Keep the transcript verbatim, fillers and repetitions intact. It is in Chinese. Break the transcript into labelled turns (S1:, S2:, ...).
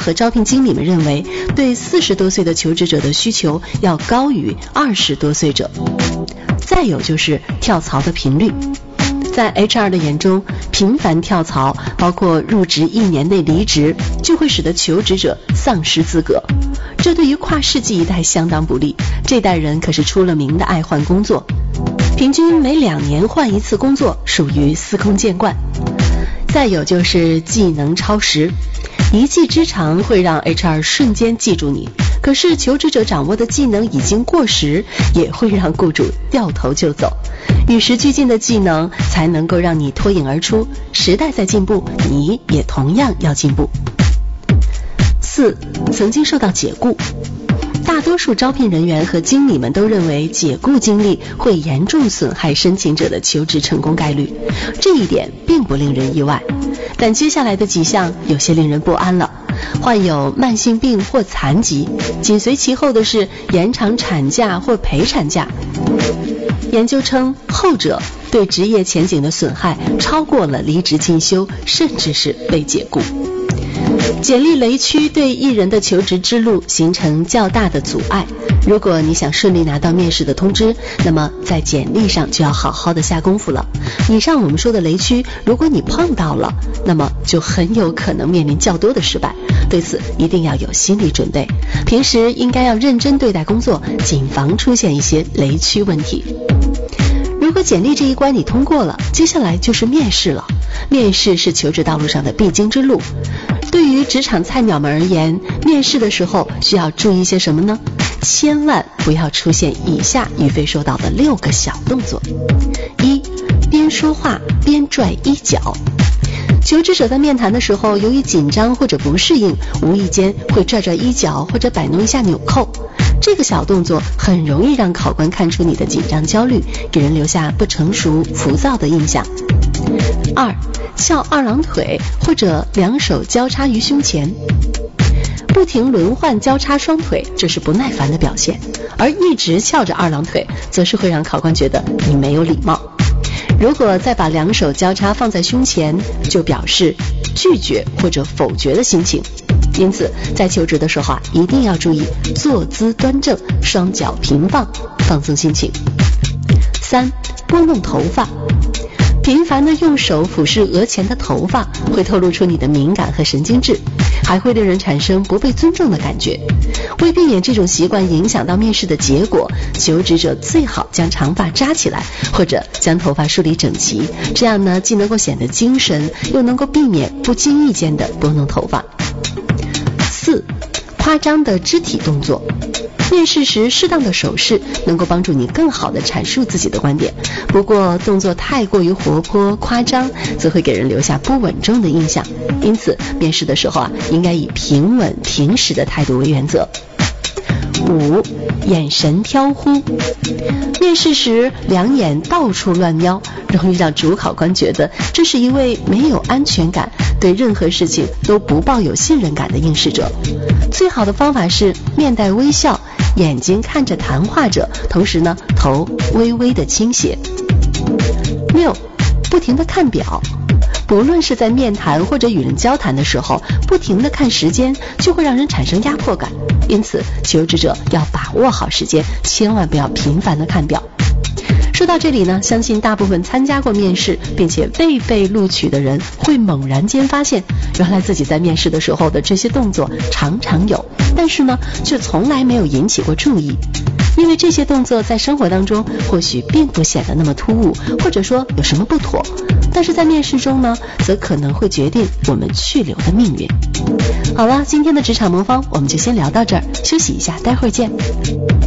S1: 和招聘经理们认为，对四十多岁的求职者的需求要高于二十多岁者。再有就是跳槽的频率。在 H R 的眼中，频繁跳槽，包括入职一年内离职，就会使得求职者丧失资格。这对于跨世纪一代相当不利，这代人可是出了名的爱换工作，平均每两年换一次工作，属于司空见惯。再有就是技能超时，一技之长会让 H R 瞬间记住你，可是求职者掌握的技能已经过时，也会让雇主掉头就走。与时俱进的技能才能够让你脱颖而出，时代在进步，你也同样要进步。四、曾经受到解雇。大多数招聘人员和经理们都认为解雇经历会严重损害申请者的求职成功概率，这一点并不令人意外。但接下来的几项有些令人不安了。患有慢性病或残疾，紧随其后的是延长产假或陪产假。研究称，后者对职业前景的损害超过了离职进修，甚至是被解雇。简历雷区对艺人的求职之路形成较大的阻碍。如果你想顺利拿到面试的通知，那么在简历上就要好好的下功夫了。以上我们说的雷区，如果你碰到了，那么就很有可能面临较多的失败，对此一定要有心理准备。平时应该要认真对待工作，谨防出现一些雷区问题。如果简历这一关你通过了，接下来就是面试了。面试是求职道路上的必经之路。对于职场菜鸟们而言，面试的时候需要注意些什么呢？千万不要出现以下于非说到的六个小动作。一、边说话边拽衣角。求职者在面谈的时候，由于紧张或者不适应，无意间会拽拽衣角或者摆弄一下纽扣。这个小动作很容易让考官看出你的紧张焦虑，给人留下不成熟、浮躁的印象。二、翘二郎腿或者两手交叉于胸前。不停轮换交叉双腿，这是不耐烦的表现，而一直翘着二郎腿，则是会让考官觉得你没有礼貌。如果再把两手交叉放在胸前，就表示拒绝或者否决的心情。因此在求职的时候啊，一定要注意坐姿端正，双脚平放，放松心情。三、拨弄头发。频繁的用手抚拭额前的头发，会透露出你的敏感和神经质，还会令人产生不被尊重的感觉。为避免这种习惯影响到面试的结果，求职者最好将长发扎起来，或者将头发梳理整齐，这样呢，既能够显得精神，又能够避免不经意间的拨弄头发。四、夸张的肢体动作。面试时适当的手势能够帮助你更好地阐述自己的观点，不过动作太过于活泼夸张，则会给人留下不稳重的印象。因此面试的时候啊，应该以平稳平实的态度为原则。五、眼神飘忽。面试时两眼到处乱瞄，容易让主考官觉得这是一位没有安全感，对任何事情都不抱有信任感的应试者。最好的方法是面带微笑，眼睛看着谈话者，同时呢，头微微的倾斜。六、不停地看表。不论是在面谈或者与人交谈的时候，不停地看时间，就会让人产生压迫感。因此求职者要把握好时间，千万不要频繁地看表。说到这里呢，相信大部分参加过面试并且未被录取的人会猛然间发现，原来自己在面试的时候的这些动作常常有，但是呢却从来没有引起过注意。因为这些动作在生活当中或许并不显得那么突兀，或者说有什么不妥，但是在面试中呢，则可能会决定我们去留的命运。好了，今天的职场魔方我们就先聊到这儿，休息一下，待会儿见。